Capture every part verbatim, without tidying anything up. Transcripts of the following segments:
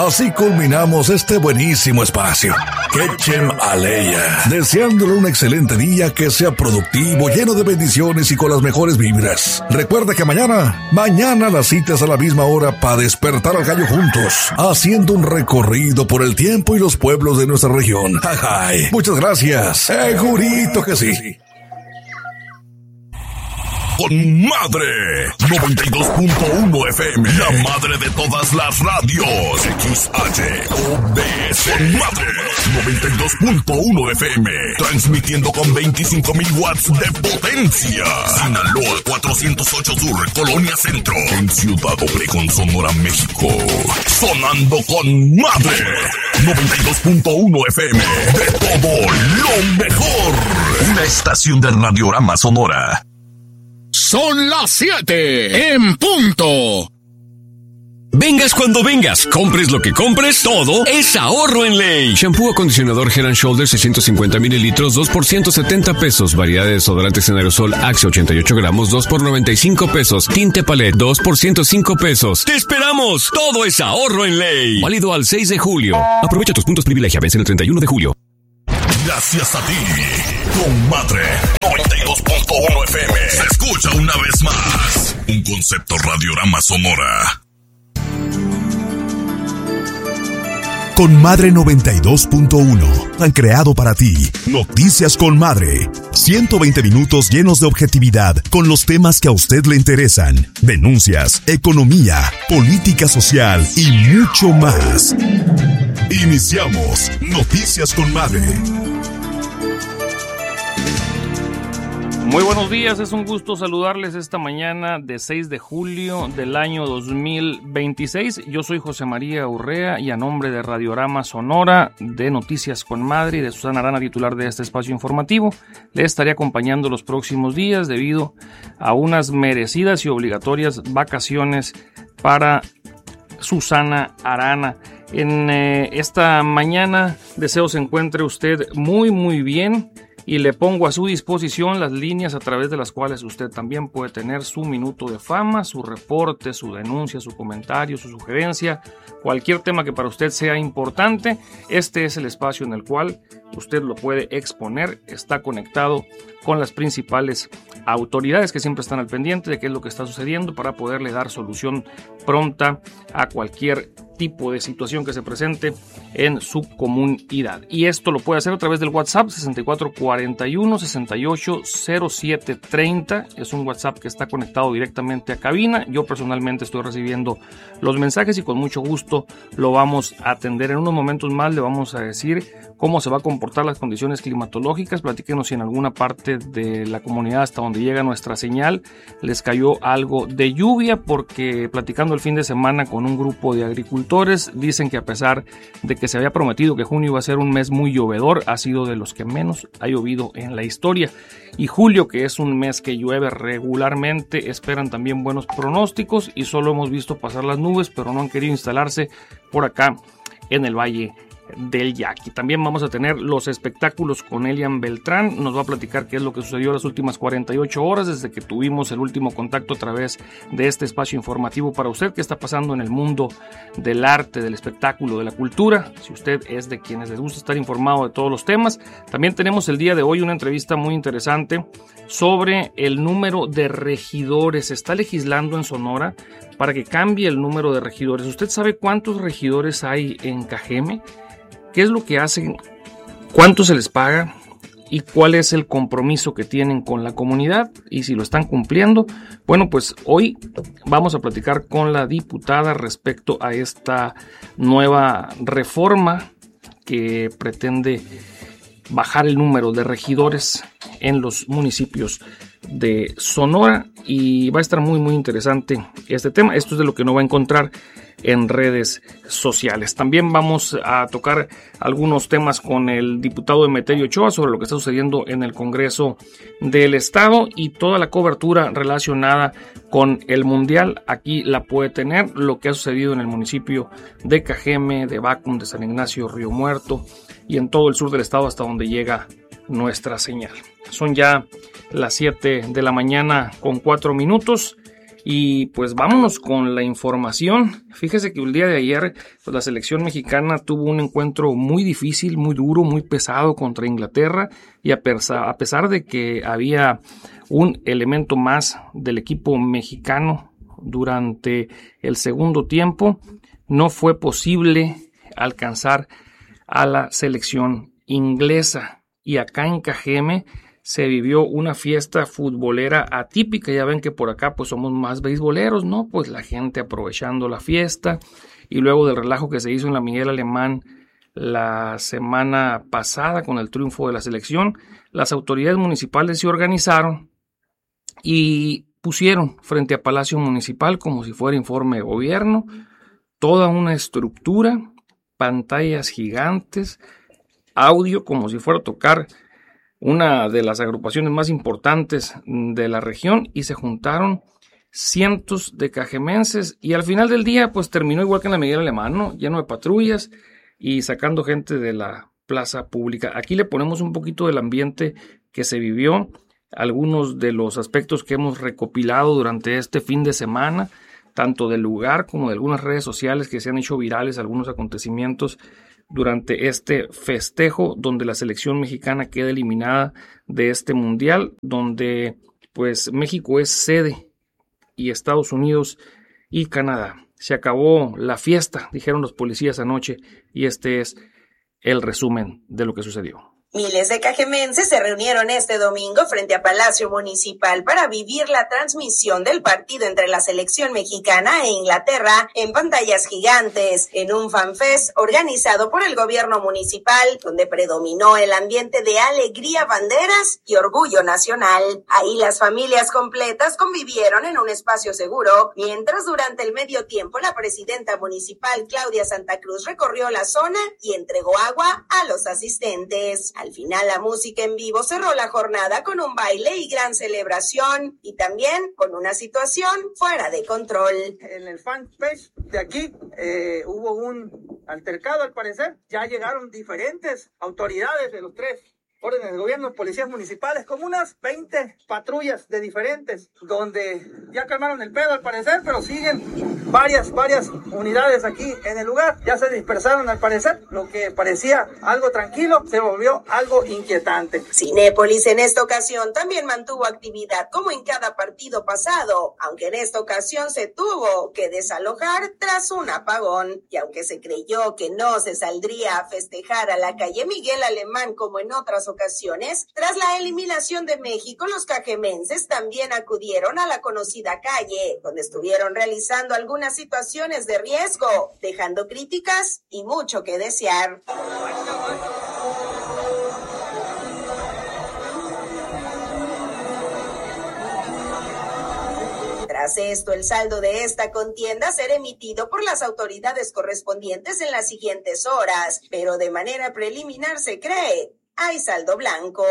Así culminamos este buenísimo espacio. Ketchem Aleya, deseándole un excelente día, que sea productivo, lleno de bendiciones y con las mejores vibras. Recuerda que mañana, mañana las citas a la misma hora para despertar al gallo juntos, haciendo un recorrido por el tiempo y los pueblos de nuestra región. Ay, muchas gracias. Segurito que sí. Con Madre noventa y dos punto uno F M, la madre de todas las radios. X H O B S. Con Madre noventa y dos punto uno F M, transmitiendo con veinticinco mil watts de potencia. Sinaloa cuatrocientos ocho Sur, Colonia Centro, en Ciudad Obregón, Sonora, México. Sonando con Madre noventa y dos punto uno F M, de todo lo mejor. Una estación de Radiorama Sonora. Son las siete en punto. Vengas cuando vengas, compres lo que compres, todo es ahorro en Ley. Shampoo acondicionador Head and Shoulders seiscientos cincuenta mililitros, dos por ciento setenta pesos. Variedad de desodorantes en aerosol Axe ochenta y ocho gramos, dos por noventa y cinco pesos. Tinte Palette, dos por ciento cinco pesos. ¡Te esperamos! Todo es ahorro en Ley. Válido al seis de julio. Aprovecha tus puntos privilegia, vence el treinta y uno de julio. Gracias a ti, con Madre noventa y dos punto uno F M, se escucha una vez más un concepto Radiorama Sonora. Con Madre noventa y dos punto uno han creado para ti Noticias con Madre. ciento veinte minutos llenos de objetividad con los temas que a usted le interesan. Denuncias, economía, política social y mucho más. Iniciamos Noticias con Madre. Muy buenos días, es un gusto saludarles esta mañana de seis de julio del año dos mil veintiséis. Yo soy José María Urrea y a nombre de Radiorama Sonora, de Noticias con Madre y de Susana Arana, titular de este espacio informativo, le estaré acompañando los próximos días debido a unas merecidas y obligatorias vacaciones para Susana Arana. En eh, esta mañana deseo se encuentre usted muy muy bien y le pongo a su disposición las líneas a través de las cuales usted también puede tener su minuto de fama, su reporte, su denuncia, su comentario, su sugerencia, cualquier tema que para usted sea importante. Este es el espacio en el cual usted lo puede exponer. Está conectado con las principales autoridades que siempre están al pendiente de qué es lo que está sucediendo para poderle dar solución pronta a cualquier tipo de situación que se presente en su comunidad. Y esto lo puede hacer a través del WhatsApp sesenta y cuatro cuarenta y uno sesenta y ocho cero siete treinta. Es un WhatsApp que está conectado directamente a cabina. Yo personalmente estoy recibiendo los mensajes y con mucho gusto lo vamos a atender. En unos momentos más le vamos a decir cómo se va a comportar las condiciones climatológicas. Platíquenos si en alguna parte de la comunidad hasta donde llega nuestra señal les cayó algo de lluvia, porque platicando el fin de semana con un grupo de agricultores dicen que a pesar de que se había prometido que junio iba a ser un mes muy llovedor, ha sido de los que menos ha llovido en la historia. Y julio, que es un mes que llueve regularmente, esperan también buenos pronósticos y solo hemos visto pasar las nubes, pero no han querido instalarse por acá en el Valle del Yaqui. También vamos a tener los espectáculos con Elian Beltrán. Nos va a platicar qué es lo que sucedió las últimas cuarenta y ocho horas desde que tuvimos el último contacto a través de este espacio informativo para usted, qué está pasando en el mundo del arte, del espectáculo, de la cultura. Si usted es de quienes les gusta estar informado de todos los temas, también tenemos el día de hoy una entrevista muy interesante sobre el número de regidores. Se está legislando en Sonora para que cambie el número de regidores. ¿Usted sabe cuántos regidores hay en Cajeme? ¿Qué es lo que hacen? ¿Cuánto se les paga? ¿Y cuál es el compromiso que tienen con la comunidad? Y si lo están cumpliendo. Bueno, pues hoy vamos a platicar con la diputada respecto a esta nueva reforma que pretende bajar el número de regidores en los municipios de Sonora, y va a estar muy muy interesante este tema. Esto es de lo que no va a encontrar en redes sociales. También vamos a tocar algunos temas con el diputado Emeterio Ochoa sobre lo que está sucediendo en el Congreso del Estado y toda la cobertura relacionada con el Mundial. Aquí la puede tener, lo que ha sucedido en el municipio de Cajeme, de Bacum, de San Ignacio, Río Muerto y en todo el sur del estado hasta donde llega nuestra señal. Son ya las siete de la mañana con cuatro minutos Y pues vámonos con la información. Fíjese que el día de ayer pues, la selección mexicana tuvo un encuentro muy difícil, muy duro, muy pesado contra Inglaterra, y a pesar, a pesar de que había un elemento más del equipo mexicano durante el segundo tiempo, no fue posible alcanzar a la selección inglesa. Y acá en Cajeme se vivió una fiesta futbolera atípica. Ya ven que por acá pues somos más beisboleros, ¿no? Pues la gente aprovechando la fiesta, y luego del relajo que se hizo en la Miguel Alemán la semana pasada con el triunfo de la selección, las autoridades municipales se organizaron y pusieron frente a Palacio Municipal, como si fuera informe de gobierno, toda una estructura, pantallas gigantes, audio como si fuera a tocar una de las agrupaciones más importantes de la región, y se juntaron cientos de cajemenses, y al final del día pues terminó igual que en la Miguel Alemán, ¿no? Lleno de patrullas y sacando gente de la plaza pública. Aquí le ponemos un poquito del ambiente que se vivió, algunos de los aspectos que hemos recopilado durante este fin de semana, tanto del lugar como de algunas redes sociales que se han hecho virales, algunos acontecimientos durante este festejo donde la selección mexicana queda eliminada de este mundial, donde pues México es sede y Estados Unidos y Canadá. Se acabó la fiesta, dijeron los policías anoche, y este es el resumen de lo que sucedió. Miles de cajemenses se reunieron este domingo frente a Palacio Municipal para vivir la transmisión del partido entre la selección mexicana e Inglaterra en pantallas gigantes, en un fanfest organizado por el gobierno municipal, donde predominó el ambiente de alegría, banderas y orgullo nacional. Ahí las familias completas convivieron en un espacio seguro, mientras durante el medio tiempo la presidenta municipal Claudia Santa Cruz recorrió la zona y entregó agua a los asistentes. Al final, la música en vivo cerró la jornada con un baile y gran celebración, y también con una situación fuera de control. En el fanpage de aquí eh, hubo un altercado, al parecer. Ya llegaron diferentes autoridades de los tres órdenes de gobierno, policías municipales, como unas veinte patrullas de diferentes, donde ya calmaron el pedo al parecer, pero siguen varias, varias unidades aquí en el lugar. Ya se dispersaron al parecer. Lo que parecía algo tranquilo se volvió algo inquietante. Cinépolis en esta ocasión también mantuvo actividad como en cada partido pasado, aunque en esta ocasión se tuvo que desalojar tras un apagón. Y aunque se creyó que no se saldría a festejar a la calle Miguel Alemán como en otras ocasiones, tras la eliminación de México, los cajemenses también acudieron a la conocida calle, donde estuvieron realizando algunas situaciones de riesgo, dejando críticas y mucho que desear. Tras esto, el saldo de esta contienda será emitido por las autoridades correspondientes en las siguientes horas, pero de manera preliminar se cree hay saldo blanco.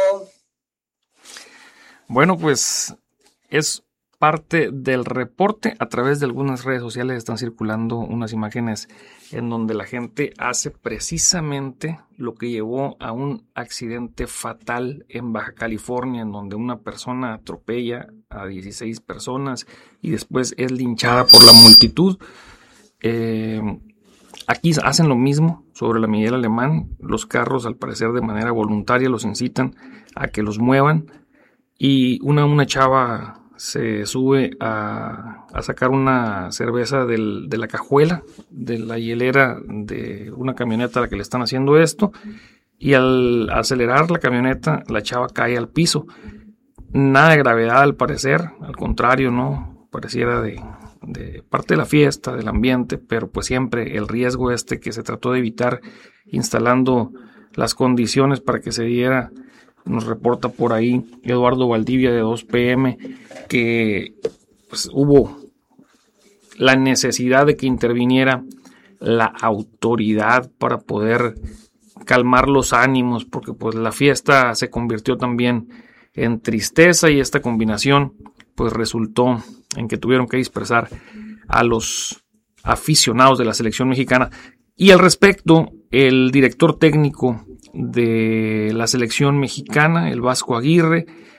Bueno, pues es parte del reporte. A través de algunas redes sociales están circulando unas imágenes en donde la gente hace precisamente lo que llevó a un accidente fatal en Baja California, en donde una persona atropella a dieciséis personas y después es linchada por la multitud. Eh, aquí hacen lo mismo sobre la Miguel Alemán. Los carros, al parecer de manera voluntaria, los incitan a que los muevan, y una, una chava se sube a, a sacar una cerveza del, de la cajuela, de la hielera de una camioneta a la que le están haciendo esto, y al acelerar la camioneta, la chava cae al piso. Nada de gravedad al parecer, al contrario, ¿no? Pareciera de, de parte de la fiesta, del ambiente, pero pues siempre el riesgo este que se trató de evitar instalando las condiciones para que se diera. Nos reporta por ahí Eduardo Valdivia de dos P M que pues, hubo la necesidad de que interviniera la autoridad para poder calmar los ánimos, porque pues la fiesta se convirtió también en tristeza, y esta combinación pues resultó en que tuvieron que dispersar a los aficionados de la selección mexicana. Y al respecto, el director técnico de la selección mexicana, el Vasco Aguirre,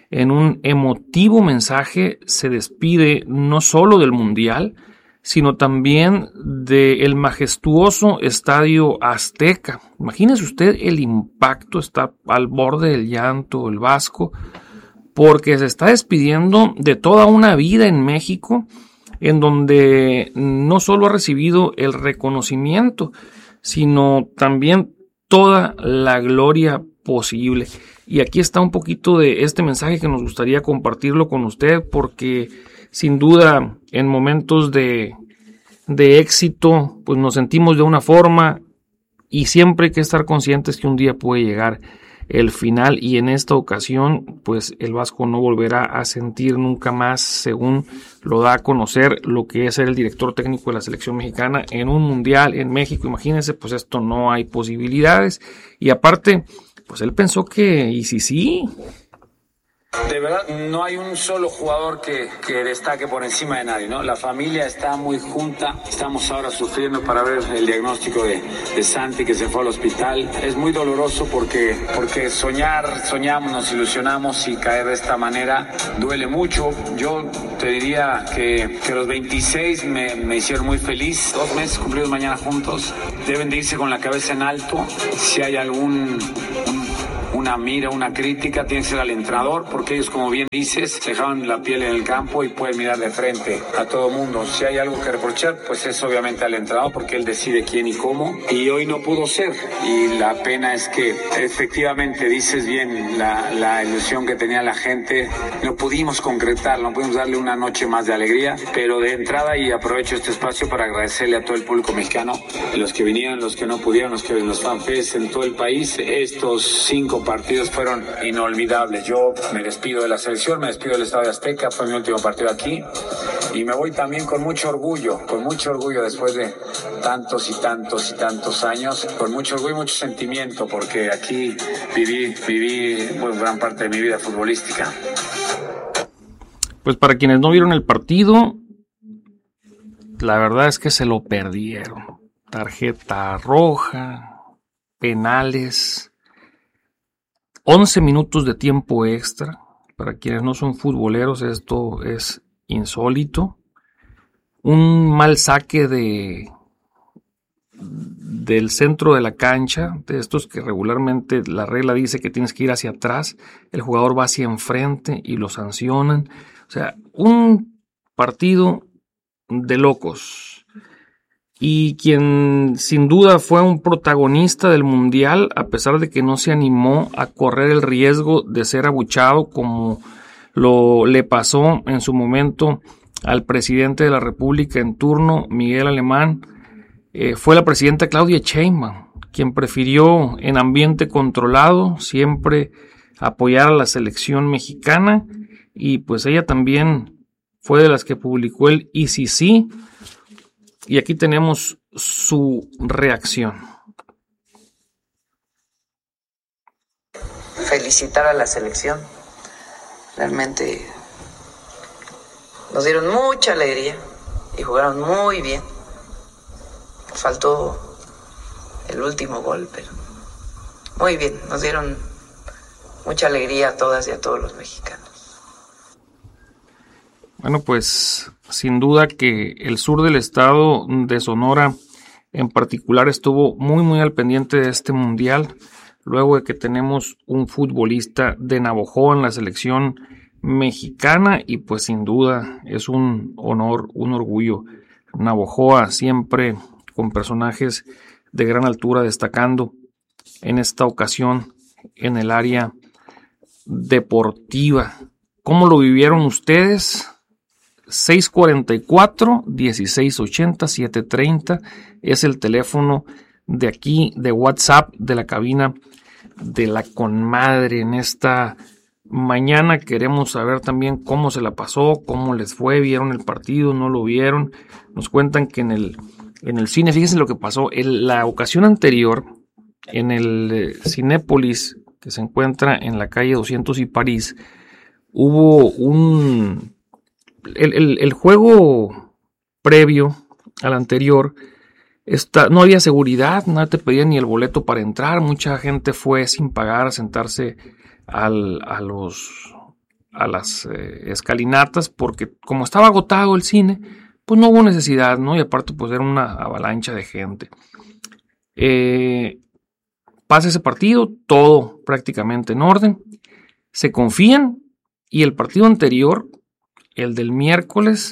en un emotivo mensaje se despide no solo del Mundial, sino también del majestuoso Estadio Azteca. Imagínese usted el impacto, está al borde del llanto el Vasco, porque se está despidiendo de toda una vida en México, en donde no solo ha recibido el reconocimiento, sino también toda la gloria posible. Y aquí está un poquito de este mensaje que nos gustaría compartirlo con usted, porque sin duda en momentos de, de éxito pues nos sentimos de una forma, y siempre hay que estar conscientes que un día puede llegar el final, y en esta ocasión pues el Vasco no volverá a sentir nunca más, según lo da a conocer, lo que es ser el director técnico de la selección mexicana en un mundial en México. Imagínense, pues esto no hay posibilidades, y aparte pues él pensó que y sí sí de verdad no hay un solo jugador que, que destaque por encima de nadie, ¿no? La familia está muy junta, estamos ahora sufriendo para ver el diagnóstico de, de Santi, que se fue al hospital. Es muy doloroso porque, porque soñar, soñamos, nos ilusionamos, y caer de esta manera duele mucho. Yo te diría que, que los veintiséis me, me hicieron muy feliz, dos meses cumplidos mañana juntos, deben de irse con la cabeza en alto. Si hay algún... Un, una mira, una crítica, tiene que ser al entrenador, porque ellos, como bien dices, se dejaron la piel en el campo y pueden mirar de frente a todo mundo. Si hay algo que reprochar, pues es obviamente al entrenador, porque él decide quién y cómo, y hoy no pudo ser, y la pena es que efectivamente dices bien, la, la ilusión que tenía la gente no pudimos concretar, no pudimos darle una noche más de alegría, pero de entrada, y aprovecho este espacio para agradecerle a todo el público mexicano, los que vinieron, los que no pudieron, los que los fanfests en todo el país. Estos cinco partidos fueron inolvidables. Yo me despido de la selección, me despido del Estadio Azteca, fue mi último partido aquí, y me voy también con mucho orgullo, con mucho orgullo después de tantos y tantos y tantos años, con mucho orgullo y mucho sentimiento, porque aquí viví, viví bueno, gran parte de mi vida futbolística. Pues para quienes no vieron el partido, la verdad es que se lo perdieron. Tarjeta roja, penales, once minutos de tiempo extra. Para quienes no son futboleros, esto es insólito. Un mal saque de del centro de la cancha, de estos que regularmente la regla dice que tienes que ir hacia atrás, el jugador va hacia enfrente y lo sancionan. O sea, un partido de locos. Y quien sin duda fue un protagonista del Mundial, a pesar de que no se animó a correr el riesgo de ser abuchado como lo le pasó en su momento al presidente de la República en turno, Miguel Alemán, eh, fue la presidenta Claudia Sheinbaum, quien prefirió en ambiente controlado siempre apoyar a la selección mexicana, y pues ella también fue de las que publicó el y sí sí. Y aquí tenemos su reacción. Felicitar a la selección. Realmente nos dieron mucha alegría y jugaron muy bien. Faltó el último gol, pero muy bien. Nos dieron mucha alegría a todas y a todos los mexicanos. Bueno, pues sin duda que el sur del estado de Sonora en particular estuvo muy muy al pendiente de este mundial, luego de que tenemos un futbolista de Navojoa en la selección mexicana, y pues sin duda es un honor, un orgullo. Navojoa siempre con personajes de gran altura, destacando en esta ocasión en el área deportiva. ¿Cómo lo vivieron ustedes? seis cuarenta y cuatro, dieciséis ochenta, setecientos treinta es el teléfono de aquí de WhatsApp de la cabina de La Conmadre. En esta mañana queremos saber también cómo se la pasó, cómo les fue, vieron el partido, no lo vieron. Nos cuentan que en el, en el cine, fíjense lo que pasó, en la ocasión anterior, en el eh, Cinépolis, que se encuentra en la calle doscientos y París, hubo un... El, el, el juego previo al anterior, esta, no había seguridad, no te pedían ni el boleto para entrar, mucha gente fue sin pagar a sentarse al, a los a las eh, escalinatas, porque como estaba agotado el cine, pues no hubo necesidad, ¿no? Y aparte pues era una avalancha de gente. Eh, pasa ese partido, todo prácticamente en orden, se confían, y el partido anterior, el del miércoles,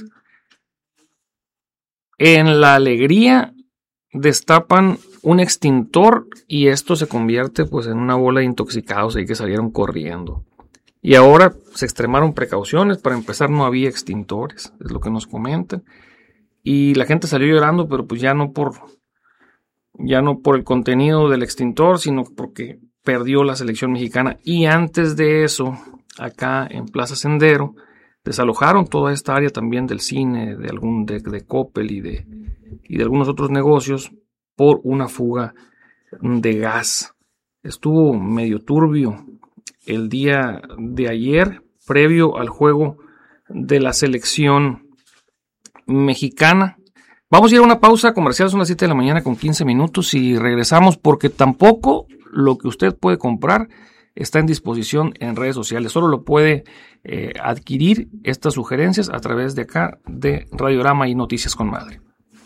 en la alegría destapan un extintor y esto se convierte pues en una bola de intoxicados ahí que salieron corriendo. Y ahora se extremaron precauciones, para empezar no había extintores, es lo que nos comentan. Y la gente salió llorando, pero pues ya no por ya no por el contenido del extintor, sino porque perdió la selección mexicana. Y antes de eso, acá en Plaza Sendero, desalojaron toda esta área también del cine, de algún de, de Coppel y de, y de algunos otros negocios por una fuga de gas. Estuvo medio turbio el día de ayer, previo al juego de la selección mexicana. Vamos a ir a una pausa comercial, son las siete de la mañana con quince minutos y regresamos, porque tampoco lo que usted puede comprar está en disposición en redes sociales. Solo lo puede eh, adquirir estas sugerencias a través de acá de Radiorama y Noticias con Madre.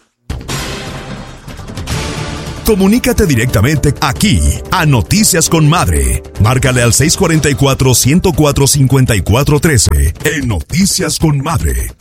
Comunícate directamente aquí a Noticias con Madre. Márcale al seis cuatro cuatro, uno cero cuatro, cinco cuatro uno tres en Noticias con Madre.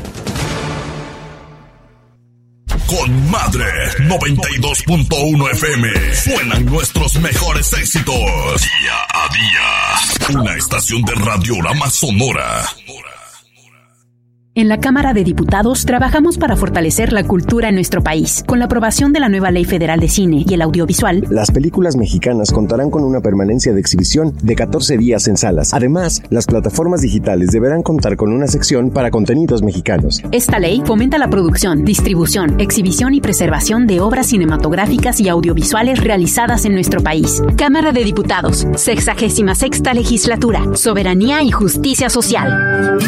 Con Madre noventa y dos punto uno F M suenan nuestros mejores éxitos día a día. Una estación de Radiorama Sonora. En la Cámara de Diputados trabajamos para fortalecer la cultura en nuestro país. Con la aprobación de la nueva Ley Federal de Cine y el Audiovisual, las películas mexicanas contarán con una permanencia de exhibición de catorce días en salas. Además, las plataformas digitales deberán contar con una sección para contenidos mexicanos. Esta ley fomenta la producción, distribución, exhibición y preservación de obras cinematográficas y audiovisuales realizadas en nuestro país. Cámara de Diputados, sexagésima sexta Legislatura, Soberanía y Justicia Social.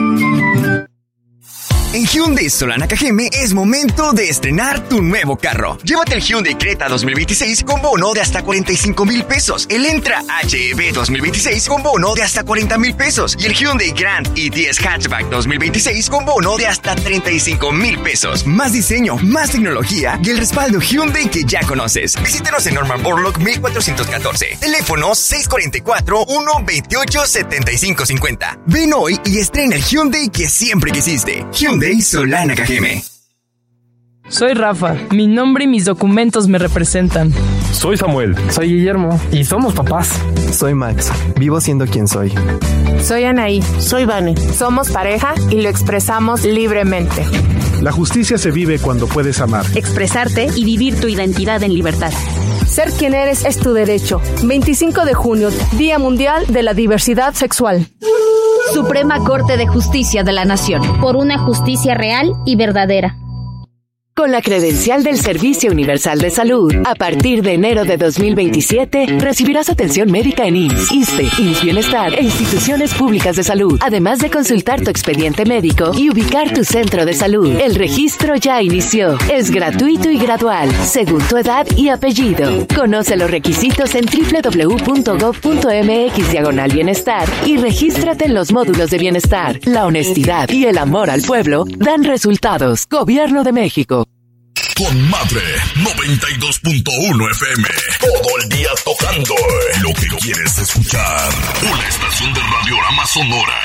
En Hyundai Solana Cajeme es momento de estrenar tu nuevo carro. Llévate el Hyundai Creta dos mil veintiséis con bono de hasta cuarenta y cinco mil pesos. El Entra H E V dos mil veintiséis con bono de hasta cuarenta mil pesos. Y el Hyundai Grand i diez Hatchback dos mil veintiséis con bono de hasta treinta y cinco mil pesos. Más diseño, más tecnología y el respaldo Hyundai que ya conoces. Visítanos en Norman Borlaug mil cuatrocientos catorce. Teléfono seis cuatro cuatro, uno dos ocho, siete cinco cinco cero. Ven hoy y estrena el Hyundai que siempre quisiste. Hyundai Solana Cajeme. Soy Rafa, mi nombre y mis documentos me representan. Soy Samuel. Soy Guillermo. Y somos papás. Soy Max, vivo siendo quien soy. Soy Anaí. Soy Vane. Somos pareja y lo expresamos libremente. La justicia se vive cuando puedes amar, expresarte y vivir tu identidad en libertad. Ser quien eres es tu derecho. veinticinco de junio, Día Mundial de la Diversidad Sexual. Suprema Corte de Justicia de la Nación. Por una justicia real y verdadera. Con la credencial del Servicio Universal de Salud, a partir de enero de dos mil veintisiete, recibirás atención médica en I M S S, ISSSTE, I M S S Bienestar e instituciones públicas de salud, además de consultar tu expediente médico y ubicar tu centro de salud. El registro ya inició. Es gratuito y gradual, según tu edad y apellido. Conoce los requisitos en doble u doble u doble u punto gob punto eme equis diagonal bienestar y regístrate en los módulos de bienestar. La honestidad y el amor al pueblo dan resultados. Gobierno de México. Con Madre noventa y dos punto uno F M. Todo el día tocando lo que quieres escuchar. Una estación de Radiorama Sonora.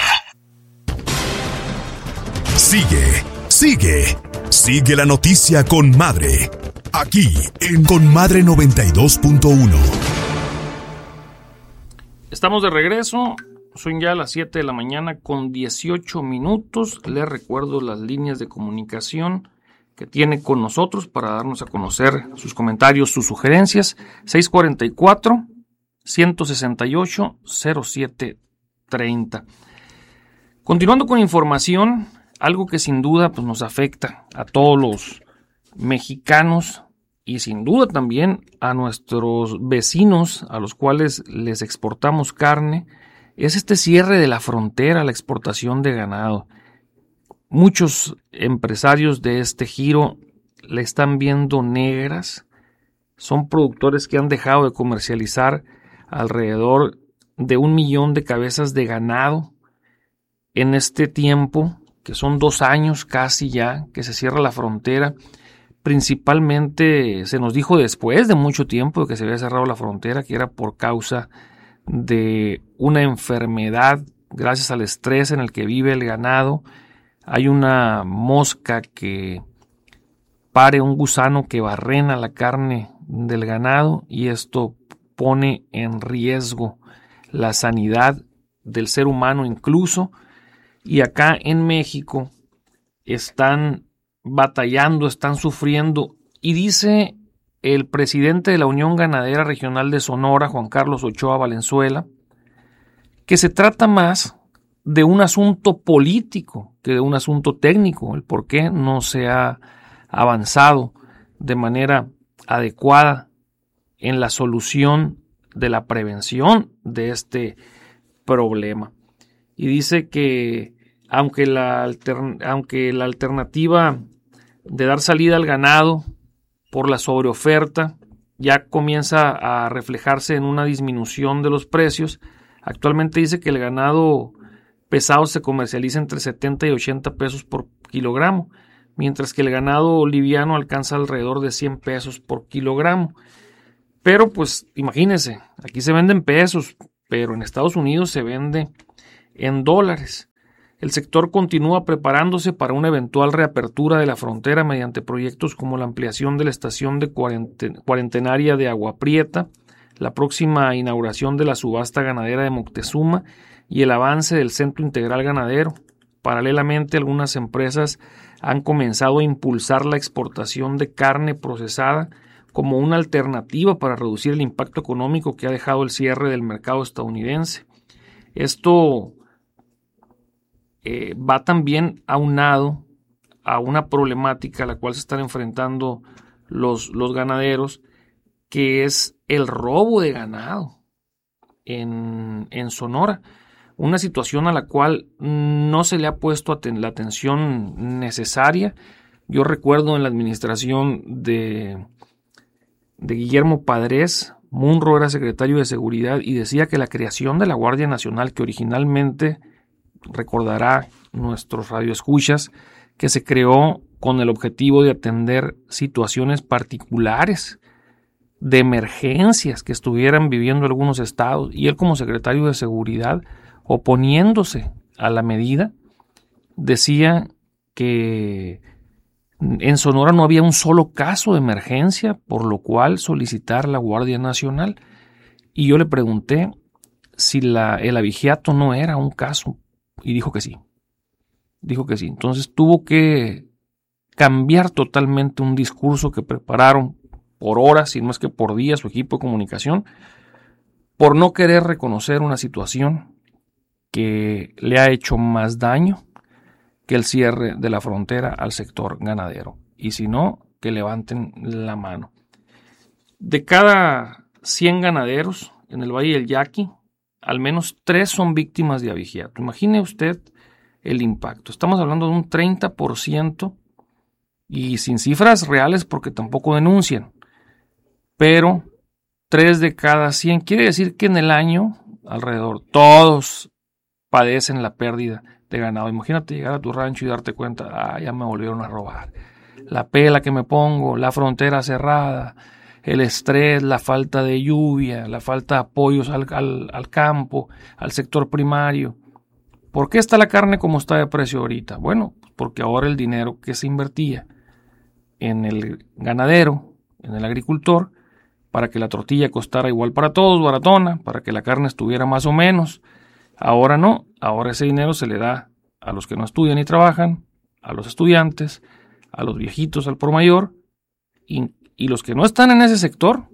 Sigue, sigue, sigue la noticia con Madre. Aquí en Con Madre noventa y dos punto uno. Estamos de regreso. Son ya las siete de la mañana con dieciocho minutos. Les recuerdo las líneas de comunicación que tiene con nosotros para darnos a conocer sus comentarios, sus sugerencias. seis cuatro cuatro, uno seis ocho, cero siete tres cero. Continuando con información, algo que sin duda pues, nos afecta a todos los mexicanos y sin duda también a nuestros vecinos a los cuales les exportamos carne, es este cierre de la frontera a la exportación de ganado. Muchos empresarios de este giro le están viendo negras. Son productores que han dejado de comercializar alrededor de un millón de cabezas de ganado en este tiempo, que son dos años casi ya, que se cierra la frontera. Principalmente se nos dijo después de mucho tiempo de que se había cerrado la frontera, que era por causa de una enfermedad, gracias al estrés en el que vive el ganado. Hay una mosca que pare, un gusano que barrena la carne del ganado, y esto pone en riesgo la sanidad del ser humano incluso. Y acá en México están batallando, están sufriendo, y dice el presidente de la Unión Ganadera Regional de Sonora, Juan Carlos Ochoa Valenzuela, que se trata más de un asunto político que de un asunto técnico, el por qué no se ha avanzado de manera adecuada en la solución de la prevención de este problema. Y dice que aunque la, altern- aunque la alternativa de dar salida al ganado por la sobreoferta ya comienza a reflejarse en una disminución de los precios, actualmente dice que el ganado pesado se comercializa entre setenta y ochenta pesos por kilogramo, mientras que el ganado liviano alcanza alrededor de cien pesos por kilogramo. Pero pues imagínense, aquí se vende en pesos, pero en Estados Unidos se vende en dólares. El sector continúa preparándose para una eventual reapertura de la frontera mediante proyectos como la ampliación de la estación de cuarenten- cuarentenaria de Agua Prieta, la próxima inauguración de la subasta ganadera de Moctezuma y el avance del Centro Integral Ganadero. Paralelamente, algunas empresas han comenzado a impulsar la exportación de carne procesada como una alternativa para reducir el impacto económico que ha dejado el cierre del mercado estadounidense. Esto eh, va también aunado a una problemática a la cual se están enfrentando los, los ganaderos, que es el robo de ganado en, en Sonora. Una situación a la cual no se le ha puesto aten- la atención necesaria. Yo recuerdo en la administración de, de Guillermo Padres, Munro era secretario de Seguridad y decía que la creación de la Guardia Nacional, que originalmente, recordará nuestros radioescuchas, que se creó con el objetivo de atender situaciones particulares de emergencias que estuvieran viviendo algunos estados, y él como secretario de Seguridad, oponiéndose a la medida, decía que en Sonora no había un solo caso de emergencia, por lo cual solicitar la Guardia Nacional. Y yo le pregunté si la, el abigeato no era un caso, y dijo que sí. Dijo que sí. Entonces tuvo que cambiar totalmente un discurso que prepararon por horas, si no es que por días, su equipo de comunicación, por no querer reconocer una situación que le ha hecho más daño que el cierre de la frontera al sector ganadero. Y si no, que levanten la mano. De cada cien ganaderos en el Valle del Yaqui, al menos tres son víctimas de abigeato. Imagine usted el impacto. Estamos hablando de un treinta por ciento, y sin cifras reales porque tampoco denuncian. Pero tres de cada cien quiere decir que en el año alrededor todos padecen la pérdida de ganado. Imagínate llegar a tu rancho y darte cuenta, ah, ya me volvieron a robar. La pela que me pongo, la frontera cerrada, el estrés, la falta de lluvia, la falta de apoyos al, al, al campo, al sector primario. ¿Por qué está la carne como está de precio ahorita? Bueno, porque ahora el dinero que se invertía en el ganadero, en el agricultor, para que la tortilla costara igual para todos, baratona, para que la carne estuviera más o menos, ahora no, ahora ese dinero se le da a los que no estudian y trabajan, a los estudiantes, a los viejitos, al por mayor, y, y los que no están en ese sector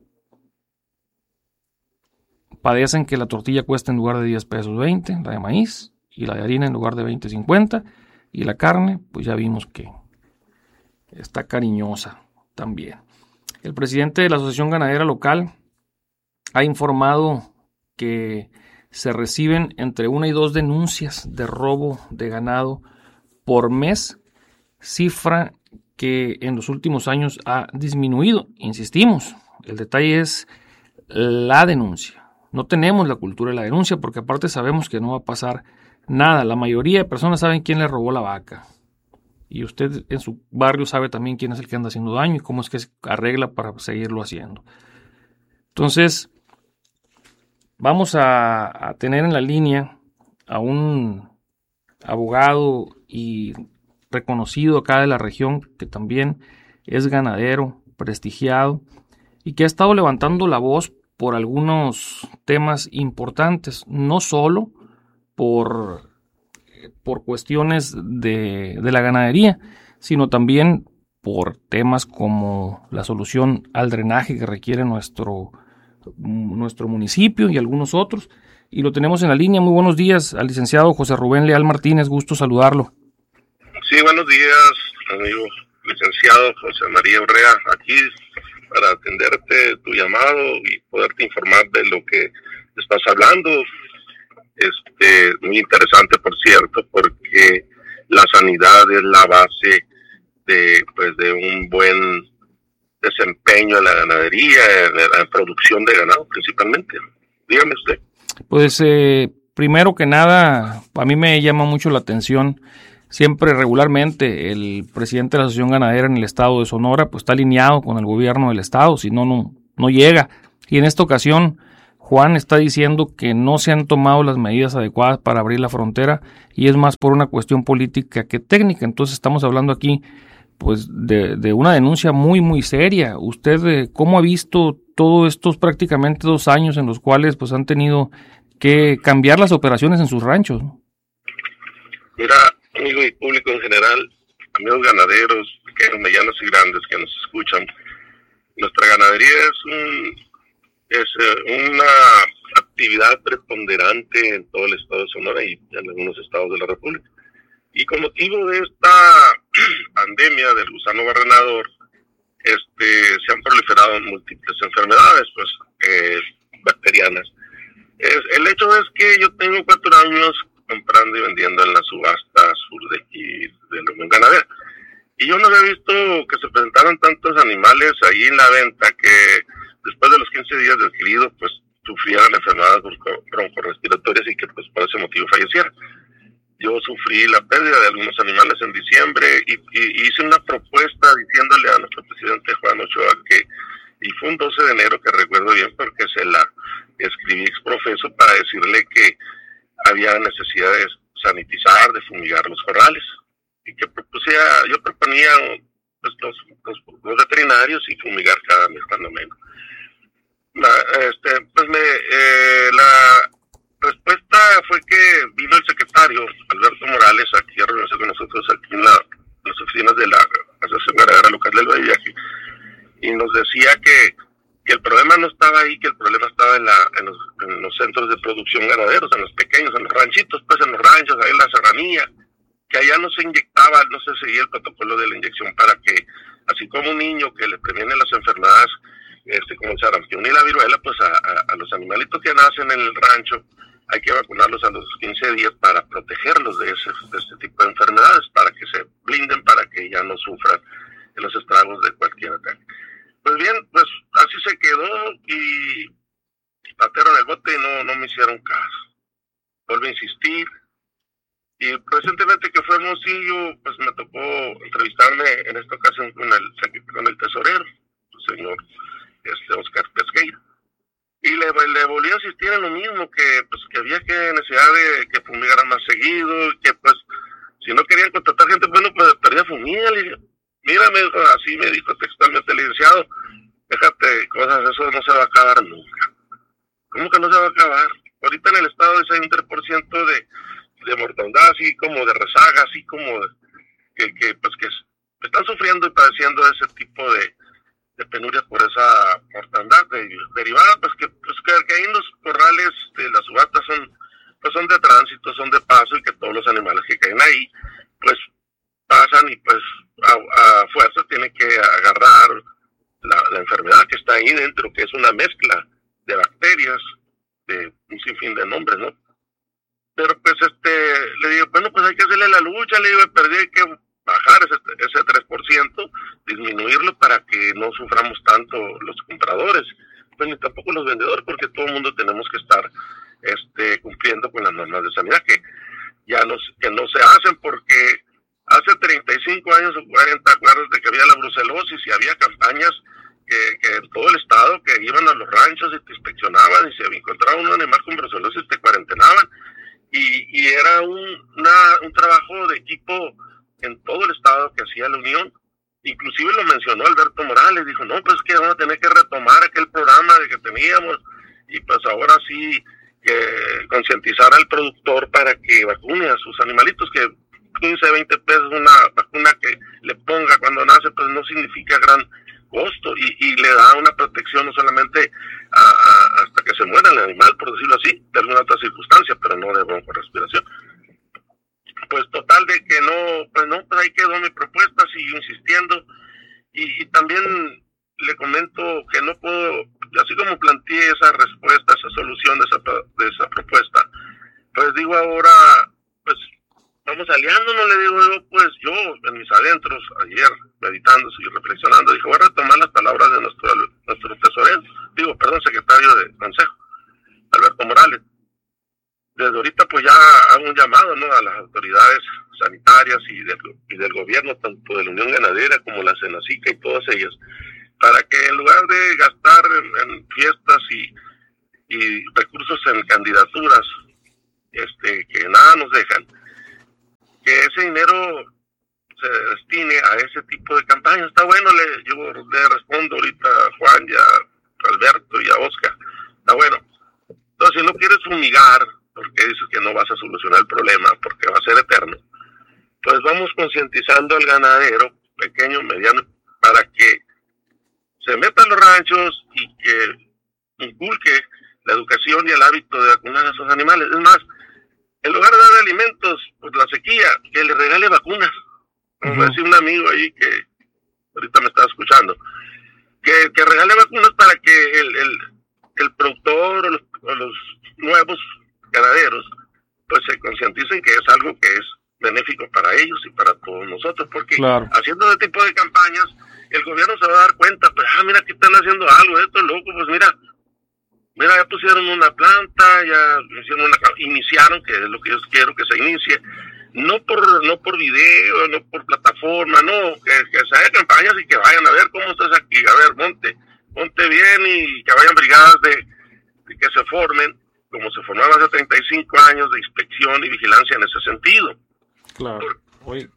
padecen que la tortilla cuesta en lugar de diez pesos veinte, la de maíz, y la de harina en lugar de veinte cincuenta, y la carne, pues ya vimos que está cariñosa también. El presidente de la Asociación Ganadera Local ha informado que se reciben entre una y dos denuncias de robo de ganado por mes, cifra que en los últimos años ha disminuido. Insistimos, el detalle es la denuncia. No tenemos la cultura de la denuncia porque aparte sabemos que no va a pasar Nada, la mayoría de personas saben quién le robó la vaca. Y usted en su barrio sabe también quién es el que anda haciendo daño y cómo es que se arregla para seguirlo haciendo. Entonces, vamos a, a tener en la línea a un abogado y reconocido acá de la región, que también es ganadero, prestigiado, y que ha estado levantando la voz por algunos temas importantes, no solo por, por cuestiones de, de la ganadería, sino también por temas como la solución al drenaje que requiere nuestro, nuestro municipio y algunos otros. Y lo tenemos en la línea. Muy buenos días al licenciado José Rubén Leal Martínez, gusto saludarlo. Sí, buenos días, amigo licenciado José María Urrea, aquí para atenderte tu llamado y poderte informar de lo que estás hablando. Este, muy interesante, por cierto, porque la sanidad es la base de, pues, de un buen desempeño en la ganadería, en la producción de ganado principalmente. Dígame usted. Pues eh, primero que nada, a mí me llama mucho la atención. Siempre regularmente el presidente de la Asociación Ganadera en el estado de Sonora pues está alineado con el gobierno del estado, si no, no, no llega. Y en esta ocasión Juan está diciendo que no se han tomado las medidas adecuadas para abrir la frontera y es más por una cuestión política que técnica. Entonces estamos hablando aquí pues de, de una denuncia muy muy seria. ¿Usted eh, cómo ha visto todos estos prácticamente dos años en los cuales pues han tenido que cambiar las operaciones en sus ranchos? Mira, amigo y público en general, amigos ganaderos, pequeños, medianos y grandes que nos escuchan, nuestra ganadería es un es eh, una actividad preponderante en todo el estado de Sonora y en algunos estados de la República. Y con motivo de esta pandemia del gusano barrenador, este, se han proliferado múltiples enfermedades, pues, eh, bacterianas. Es, el hecho es que yo tengo cuatro años comprando y vendiendo en la subasta sur de aquí de la Unión Ganadera. Y yo no había visto que se presentaran tantos animales ahí en la venta que después de los quince días de adquirido, pues sufrieran enfermedades broncorespiratorias y que pues por ese motivo fallecieran. Yo sufrí la pérdida de algunos animales en diciembre y, y hice una propuesta diciéndole a nuestro presidente Juan Ochoa que, y fue un doce de enero que recuerdo bien porque se la escribí exprofeso para decirle que había necesidad de sanitizar, de fumigar los corrales, y que propusía, yo proponía pues, los, los, los veterinarios y fumigar cada mes cuando menos. La, este, pues me, eh, la respuesta fue que vino el secretario Alberto Morales aquí a reunirse con nosotros aquí en, la, en las oficinas de la Asociación Ganadera Local del Valle Viaje, y nos decía que que el problema no estaba ahí, que el problema estaba en, la, en, los, en los centros de producción ganaderos, en los pequeños, en los ranchitos, pues en los ranchos, ahí en la serranía, que allá no se inyectaba, no se seguía el protocolo de la inyección para que, así como un niño que le previene las enfermedades, este, como el sarampión y la viruela, pues a, a, a los animalitos que nacen en el rancho hay que vacunarlos a los quince días para protegerlos de, ese, de este tipo de enfermedades, para que se blinden, para que ya no sufran los estragos de cualquier ataque. Pues bien, pues así se quedó y patearon el bote y no, no me hicieron caso. Vuelvo a insistir. Y recientemente que fue Hermosillo, pues me tocó entrevistarme en esta ocasión con el, con el tesorero, el señor este, Oscar Pesqueira. Y le, le volví a insistir en lo mismo, que pues que había que necesidad de que fumigaran más seguido, que pues si no querían contratar gente, bueno, pues perdía fumiga, le dije. Mira, me dijo, así me dijo textualmente el licenciado, déjate cosas, eso no se va a acabar nunca. ¿Cómo que no se va a acabar? Ahorita en el estado hay un tres por ciento de, de mortandad, así como de rezaga, así como de, que, que, pues, que están sufriendo y padeciendo ese tipo de, de penurias por esa mortandad de, derivada, pues que, pues que, que ahí en los corrales de las subatas son, pues son de tránsito, son de paso y que todos los animales que caen ahí, pues pasan y pues a, a fuerza tienen que agarrar la, la enfermedad que está ahí dentro, que es una mezcla de bacterias de un sinfín de nombres, ¿no? Pero pues este, le digo, bueno, pues hay que hacerle la lucha, le digo, perdí, hay que bajar ese, ese tres por ciento, disminuirlo para que no suframos tanto los compradores, pues ni tampoco los vendedores, porque todo el mundo tenemos que estar este, cumpliendo con las normas de sanidad, que ya no, que no se hacen, porque hace treinta y cinco años o cuarenta, acuerdas de que había la brucelosis y había campañas que, que en todo el estado que iban a los ranchos y te inspeccionaban, y si encontraban un animal con brucelosis te cuarentenaban, y, y era un, una, un trabajo de equipo en todo el estado que hacía la Unión. Inclusive lo mencionó Alberto Morales, dijo, no, pues que vamos a tener que retomar aquel programa de que teníamos, y pues ahora sí que concientizar al productor para que vacune a sus animalitos, que quince, veinte pesos una vacuna que le ponga cuando nace, pues no significa gran costo, y, y le da una protección no solamente a, a, hasta que se muera el animal, por decirlo así, de alguna otra circunstancia, pero no de broncorespiración. Pues total de que no, pues no, pues ahí quedó mi propuesta, sigo insistiendo, y, y también le comento que no puedo, así como planteé esa respuesta, esa solución de esa, de esa propuesta, pues digo ahora, pues vamos aliándonos, le digo yo, pues yo en mis adentros, ayer meditando y reflexionando, dije, voy a retomar las palabras de nuestro, nuestro tesorero, digo, perdón, secretario de Consejo, Alberto Morales. Desde ahorita pues ya hago un llamado, ¿no?, a las autoridades sanitarias y, de, y del gobierno, tanto de la Unión Ganadera como la Senacica y todas ellas, para que en lugar de gastar en, en fiestas y, y recursos en candidaturas, este, que nada nos dejan, que ese dinero se destine a ese tipo de campañas. Está bueno, le, yo le respondo ahorita a Juan y a Alberto y a Oscar, está bueno. Entonces, si no quieres fumigar, porque dices que no vas a solucionar el problema, porque va a ser eterno, pues vamos concientizando al ganadero, pequeño, mediano, para que se meta en los ranchos y que inculque la educación y el hábito de vacunar a esos animales. Es más, en lugar de dar alimentos por la sequía, que le regale vacunas. Como uh-huh. decía un amigo ahí que ahorita me estaba escuchando, que, que regale vacunas para que el, el, el productor o los, o los nuevos ganaderos pues se concienticen que es algo que es benéfico para ellos y para todos nosotros, porque claro, haciendo ese tipo de campañas el gobierno se va a dar cuenta, pues ah, mira que están haciendo algo, esto es loco, pues mira, mira ya pusieron una planta, ya hicieron una, iniciaron, que es lo que yo quiero que se inicie, no por no por video, no por plataforma, no, que, que se hagan campañas y que vayan a ver cómo estás aquí, a ver, monte, monte bien, y que vayan brigadas de, de que se formen, como se formaron hace treinta y cinco años, de inspección y vigilancia en ese sentido. Claro. Oye.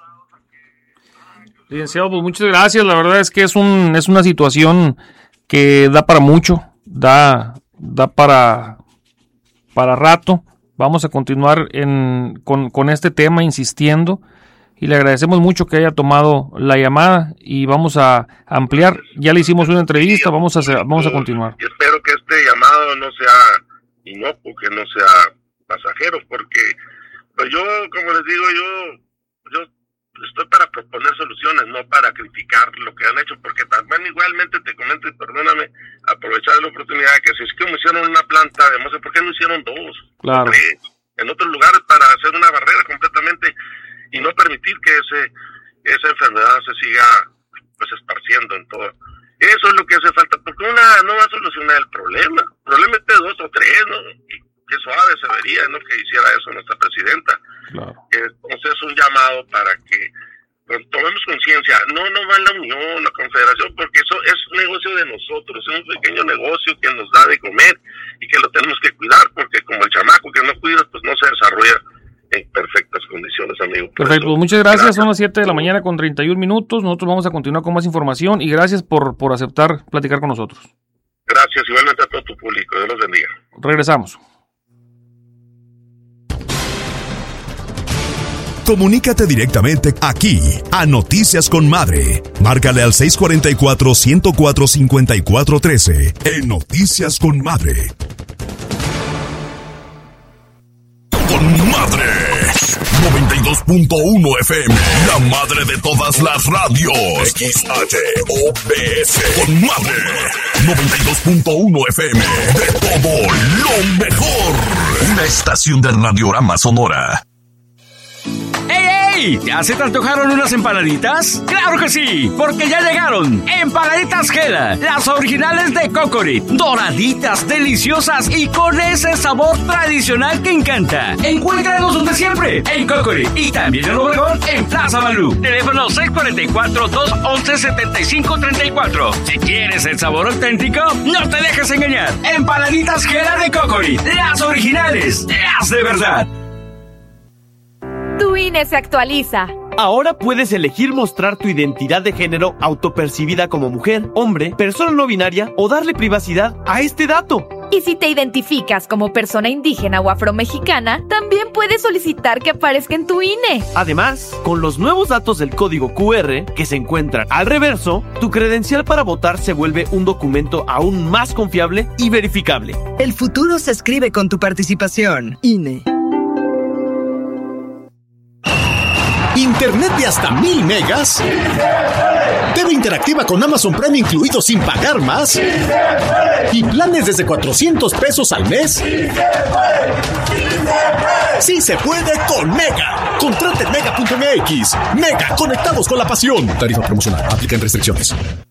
Licenciado, pues muchas gracias. La verdad es que es un es una situación que da para mucho, da da para para rato. Vamos a continuar en con, con este tema insistiendo, y le agradecemos mucho que haya tomado la llamada, y vamos a ampliar. Ya le hicimos una entrevista, vamos a hacer, vamos a continuar. Y espero que este llamado no sea inocuo, que no sea pasajero, porque pues yo, como les digo, yo yo estoy para proponer soluciones, no para criticar lo que han hecho, porque también igualmente te comento, y perdóname, aprovechar la oportunidad, que si es que me hicieron una planta de mosca, ¿por qué no hicieron dos? Claro. Tres, en otros lugares, para hacer una barrera completamente y no permitir que ese esa enfermedad se siga pues esparciendo en todo. Eso es lo que hace falta, porque una no va a solucionar el problema. Probablemente dos o tres, ¿no? Y qué suave se vería, ¿no?, que hiciera eso nuestra presidenta. Claro. Entonces es un llamado para que pues, tomemos conciencia. No, no va en la Unión, la Confederación, porque eso es un negocio de nosotros, es un pequeño negocio que nos da de comer y que lo tenemos que cuidar, porque como el chamaco que no cuida, pues no se desarrolla en perfectas condiciones, amigo. Perfecto, pues muchas gracias. gracias. Son las siete de la mañana con treinta y un minutos. Nosotros vamos a continuar con más información, y gracias por, por aceptar platicar con nosotros. Gracias, igualmente a todo tu público. Dios los bendiga. Regresamos. Comunícate directamente aquí a Noticias con Madre. Márcale al seis cuatro cuatro, uno cero cuatro, cinco cuatro uno tres en Noticias con Madre. Con Madre noventa y dos punto uno F M, la madre de todas las radios. X H O B S. Con Madre noventa y dos punto uno F M, de todo lo mejor. Una estación de Radiorama Sonora. ¡Ey, ey! ¡Hey! ¿Ya se te antojaron unas empanaditas? ¡Claro que sí! Porque ya llegaron Empanaditas Gela, las originales de Cocorit. Doraditas, deliciosas y con ese sabor tradicional que encanta. Encuéntranos donde siempre, en Cocorit. Y también en Obregón, en Plaza Balú. Teléfono seis cuatro cuatro, dos once, setenta y cinco treinta y cuatro. Si quieres el sabor auténtico, no te dejes engañar. Empanaditas Gela de Cocorit, las originales, las de verdad. Tu I N E se actualiza. Ahora puedes elegir mostrar tu identidad de género autopercibida como mujer, hombre, persona no binaria o darle privacidad a este dato. Y si te identificas como persona indígena o afromexicana, también puedes solicitar que aparezca en tu I N E. Además, con los nuevos datos del código Q R que se encuentran al reverso, tu credencial para votar se vuelve un documento aún más confiable y verificable. El futuro se escribe con tu participación. I N E. ¿Internet de hasta mil megas? ¿T V interactiva con Amazon Prime incluido sin pagar más? ¿Y planes desde cuatrocientos pesos al mes? ¡Sí se puede con Mega! Contrate en mega punto m x. Mega, conectados con la pasión. Tarifa promocional. Aplican restricciones.